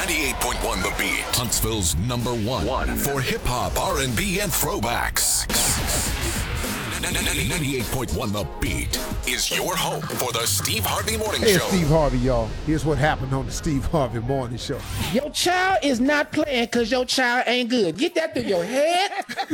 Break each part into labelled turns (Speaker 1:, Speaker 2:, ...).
Speaker 1: 98.1 The Beat. Huntsville's number one for hip-hop, R&B, and throwbacks. 98.1 The Beat is your home for the Steve Harvey Morning
Speaker 2: Hey,
Speaker 1: Show.
Speaker 2: it's Steve Harvey, y'all. Here's what happened on the Steve Harvey Morning Show.
Speaker 3: Your child is not playing because your child ain't good. Get that through your head.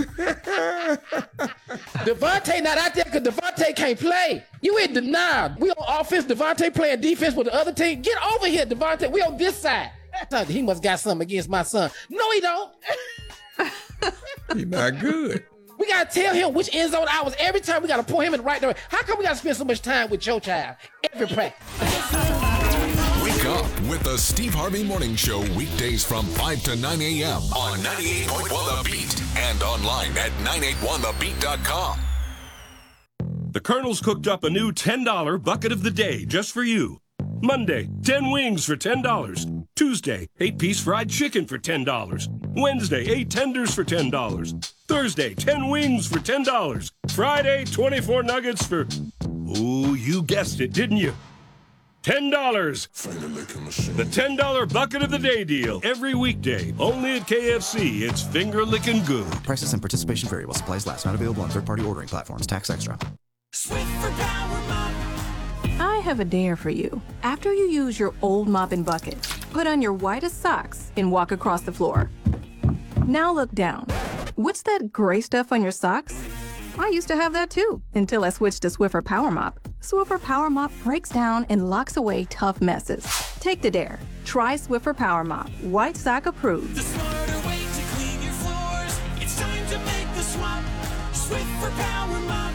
Speaker 3: Devontae not out there because Devontae can't play. You in denial. We on offense, Devontae playing defense with the other team. Get over here, Devontae. We on this side. He must got something against my son. No, he don't.
Speaker 4: He's not good.
Speaker 3: We got to tell him which end zone I was. Every time we got to point him in the right direction. How come we got to spend so much time with your child? Every practice.
Speaker 1: Wake up with the Steve Harvey Morning Show weekdays from 5 to 9 a.m. on 98.1 The Beat and online at 981thebeat.com.
Speaker 5: The Colonel's cooked up a new $10 bucket of the day just for you. Monday, 10 wings for $10. Tuesday, 8-piece fried chicken for $10. Wednesday, 8 tenders for $10. Thursday, 10 wings for $10. Friday, 24 nuggets for... Ooh, you guessed it, didn't you? $10. The $10 bucket of the day deal. Every weekday, only at KFC. It's finger-licking good.
Speaker 6: Prices and participation vary while supplies last. Not available on third-party ordering platforms. Tax extra.
Speaker 7: Swiffer Power Mop.
Speaker 8: I have a dare for you. After you use your old mopping bucket, put on your whitest socks and walk across the floor. Now look down. What's that gray stuff on your socks? I used to have that too, until I switched to Swiffer Power Mop. Swiffer Power Mop breaks down and locks away tough messes. Take the dare. Try Swiffer Power Mop. White sock approved.
Speaker 7: The smarter way to clean your floors. It's time to make the swap. Swiffer Power Mop.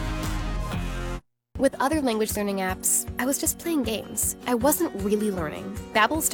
Speaker 9: With other language learning apps, I was just playing games. I wasn't really learning. Babbel's